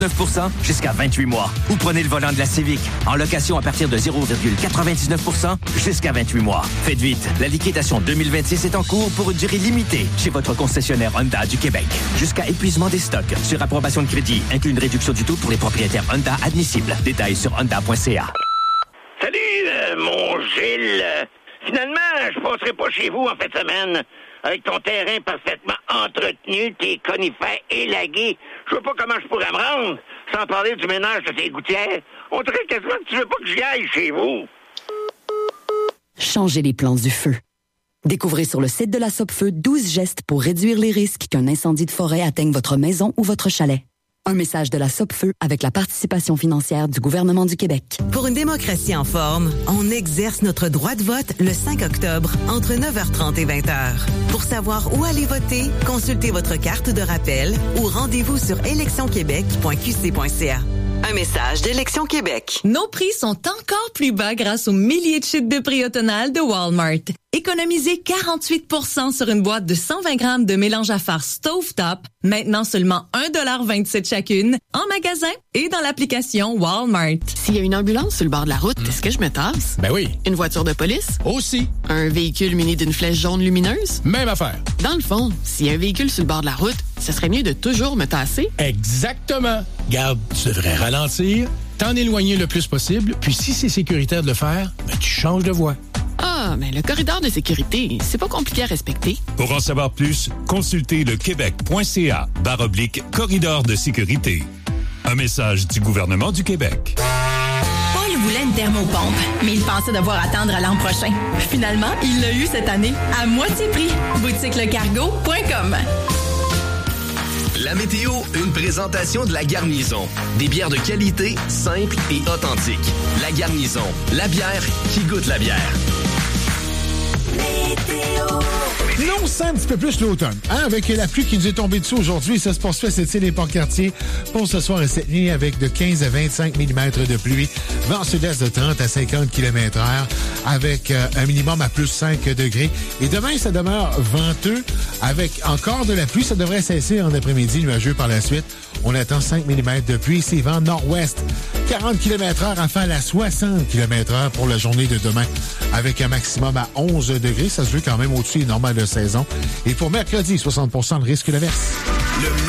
9% jusqu'à 28 mois. Ou prenez le volant de la Civic, en location à partir de 0,99% jusqu'à 28 mois. Faites vite, la liquidation 2026 est en cours pour une durée limitée chez votre concessionnaire Honda du Québec. Jusqu'à épuisement des stocks. Sur approbation de crédit, inclut une réduction du taux pour les propriétaires Honda admissibles. Détails sur honda.ca. Salut, mon Gilles. Finalement, je passerai pas chez vous en fin de semaine. Avec ton terrain parfaitement entretenu, tes conifères élagués, je vois pas comment je pourrais me rendre, sans parler du ménage de tes gouttières. On dirait quasiment que tu veux pas que j'y aille chez vous. Changez les plans du feu. Découvrez sur le site de la Sopfeu 12 gestes pour réduire les risques qu'un incendie de forêt atteigne votre maison ou votre chalet. Un message de la Sopfeu avec la participation financière du gouvernement du Québec. Pour une démocratie en forme, on exerce notre droit de vote le 5 octobre entre 9h30 et 20h. Pour savoir où aller voter, consultez votre carte de rappel ou rendez-vous sur électionquebec.qc.ca. Un message d'Élection Québec. Nos prix sont encore plus bas grâce aux milliers de chutes de prix automnales de Walmart. Économisez 48% sur une boîte de 120 grammes de mélange à farce Stovetop, maintenant seulement 1,27$ chacune, en magasin et dans l'application Walmart. S'il y a une ambulance sur le bord de la route, est-ce que je me tasse? Ben oui. Une voiture de police? Aussi. Un véhicule muni d'une flèche jaune lumineuse? Même affaire. Dans le fond, s'il y a un véhicule sur le bord de la route, ce serait mieux de toujours me tasser? Exactement. Garde, tu devrais ralentir, t'en éloigner le plus possible, puis si c'est sécuritaire de le faire, ben tu changes de voie. Ah, mais le corridor de sécurité, c'est pas compliqué à respecter. Pour en savoir plus, consultez le québec.ca/corridor de sécurité. Un message du gouvernement du Québec. Paul voulait une thermopompe, mais il pensait devoir attendre à l'an prochain. Finalement, il l'a eu cette année, à moitié prix. boutiquelecargo.com. La météo, une présentation de La Garnison. Des bières de qualité, simples et authentiques. La Garnison, la bière qui goûte la bière. Là, on sent un petit peu plus l'automne, hein, avec la pluie qui nous est tombée dessus aujourd'hui. Ça se poursuit à cette île et Port-Cartier pour ce soir et cette nuit avec de 15 à 25 mm de pluie. Vent sud-est de 30 à 50 km/h avec un minimum à plus 5 degrés. Et demain, ça demeure venteux avec encore de la pluie. Ça devrait cesser en après-midi, nuageux par la suite. On attend 5 mm de pluie. C'est vent nord-ouest. 40 km/h rafale à 60 km/h pour la journée de demain avec un maximum à 11 degrés. Ça se veut quand même au-dessus des normales de saison. Et pour mercredi, 60% de risque d'averse.